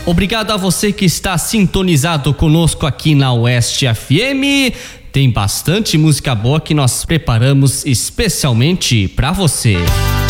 Obrigado a você que está sintonizado conosco aqui na Oeste FM. Tem bastante música boa que nós preparamos especialmente para você.